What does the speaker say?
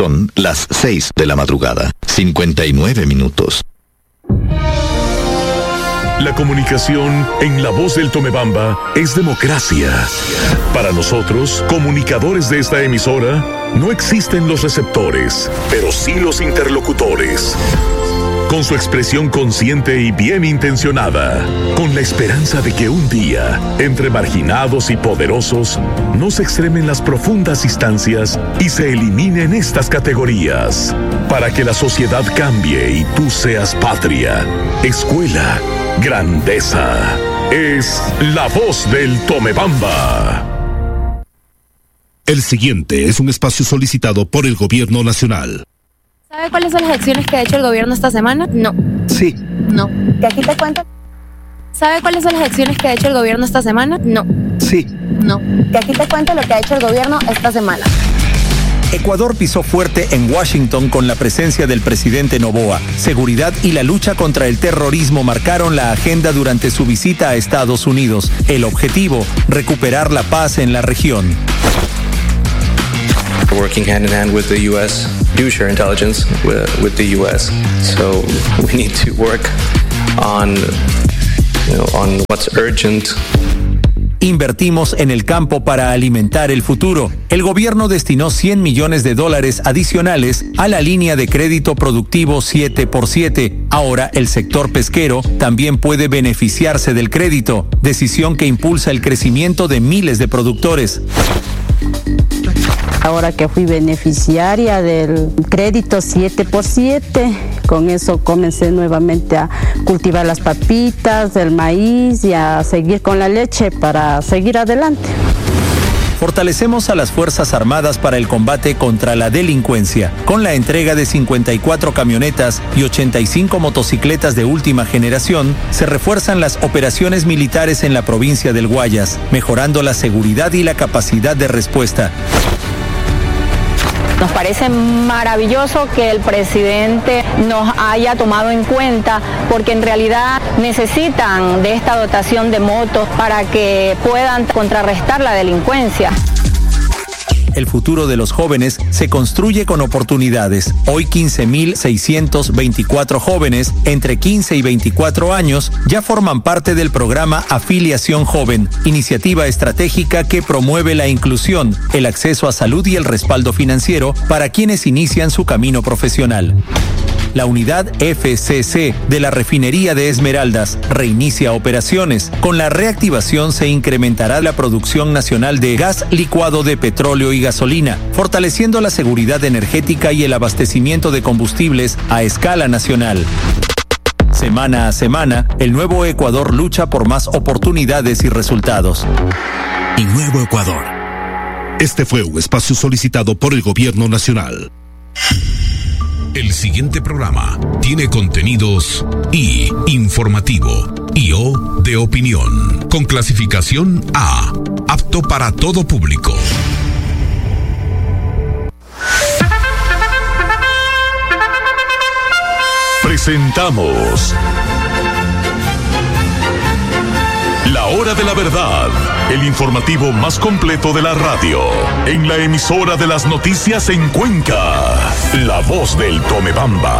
Son las 6 de la madrugada, 59 minutos. La comunicación en La Voz del Tomebamba es democracia. Para nosotros, comunicadores de esta emisora, no existen los receptores, pero sí los interlocutores. Con su expresión consciente y bien intencionada, con la esperanza de que un día, entre marginados y poderosos, no se extremen las profundas instancias y se eliminen estas categorías, para que la sociedad cambie y tú seas patria, escuela, grandeza. Es La Voz del Tomebamba. El siguiente es un espacio solicitado por el Gobierno Nacional. ¿Sabe cuáles son las acciones que ha hecho el gobierno esta semana? No. Sí. No. ¿Que aquí te cuento? ¿Sabe cuáles son las acciones que ha hecho el gobierno esta semana? No. Sí. No. ¿Que aquí te cuento lo que ha hecho el gobierno esta semana? Ecuador pisó fuerte en Washington con la presencia del presidente Noboa. Seguridad y la lucha contra el terrorismo marcaron la agenda durante su visita a Estados Unidos. El objetivo, recuperar la paz en la región. Working hand in hand with the U.S. do share intelligence with the U.S. So we need to work on what's urgent. Invertimos en el campo para alimentar el futuro. El gobierno destinó $100 millones adicionales a la línea de crédito productivo 7x7. Ahora el sector pesquero también puede beneficiarse del crédito, decisión que impulsa el crecimiento de miles de productores. Ahora que fui beneficiaria del crédito 7x7, con eso comencé nuevamente a cultivar las papitas, el maíz y a seguir con la leche para seguir adelante. Fortalecemos a las Fuerzas Armadas para el combate contra la delincuencia, con la entrega de 54 camionetas y 85 motocicletas de última generación. Se refuerzan las operaciones militares en la provincia del Guayas, mejorando la seguridad y la capacidad de respuesta. Nos parece maravilloso que el presidente nos haya tomado en cuenta, porque en realidad necesitan de esta dotación de motos para que puedan contrarrestar la delincuencia. El futuro de los jóvenes se construye con oportunidades. Hoy 15.624 jóvenes entre 15 y 24 años ya forman parte del programa Afiliación Joven, iniciativa estratégica que promueve la inclusión, el acceso a salud y el respaldo financiero para quienes inician su camino profesional. La unidad FCC de la refinería de Esmeraldas reinicia operaciones. Con la reactivación se incrementará la producción nacional de gas licuado de petróleo y gasolina, fortaleciendo la seguridad energética y el abastecimiento de combustibles a escala nacional. Semana a semana, el Nuevo Ecuador lucha por más oportunidades y resultados. Y Nuevo Ecuador. Este fue un espacio solicitado por el Gobierno Nacional. El siguiente programa tiene contenidos I, informativo, y O, de opinión, con clasificación A, apto para todo público. Presentamos La Hora de la Verdad, el informativo más completo de la radio, en la emisora de las noticias en Cuenca, La Voz del Tomebamba.